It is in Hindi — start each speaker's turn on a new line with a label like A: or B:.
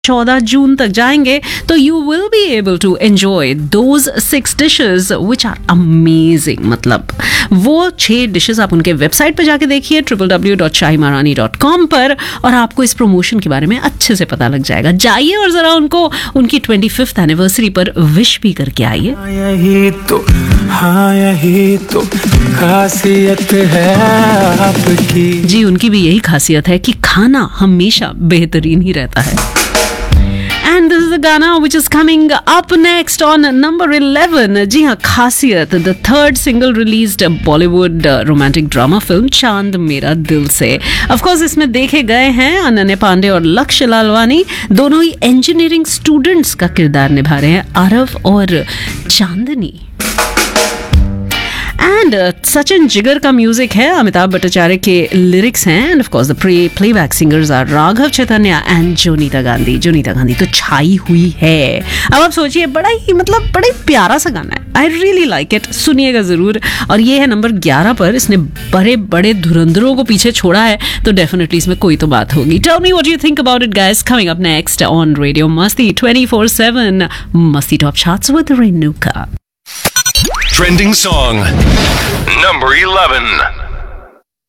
A: 14 जून तक जाएंगे तो you will be able to enjoy those 6 dishes which are amazing. मतलब वो 6 डिशेस आप उनके वेबसाइट पर जाके देखिए www.shaimarani.com पर, और आपको इस प्रमोशन के बारे में अच्छे से पता लग जाएगा। जाइए और जरा उनको उनकी 25th एनिवर्सरी पर विश भी करके आइए।
B: यही तो खासियत है आपकी।
A: जी, उनकी भी यही खासियत है कि खाना हमेशा बेहतरीन ही रहता है। And this is the Gana which is coming up next on number 11. जी हाँ, खासियत, the third single released Bollywood romantic drama film चांद मेरा दिल से। Of course इसमें देखे गए हैं अनन्या पांडे और लक्ष्य लालवानी, दोनों ही इंजीनियरिंग स्टूडेंट्स का किरदार निभा रहे हैं, आरव और चांदनी। एंड सचिन जिगर का म्यूजिक है, अमिताभ भट्टाचार्य के लिरिक्स हैं, end of course the playback singers are Raghav Chaitanya and Jonita Gandhi. Jonita Gandhi तो छाई हुई है। अब आप सोचिए, बड़ा ही प्यारा सा गाना है। आई रियली लाइक इट, सुनिएगा जरूर। और ये है नंबर 11 पर। इसने बड़े बड़े धुरंधरों को पीछे छोड़ा है, तो डेफिनेटली इसमें कोई तो बात होगी। Tell me what you think about it guys, coming up next on radio मस्ती 24/7 मस्ती top charts with Renuka.
C: Trending song number 11.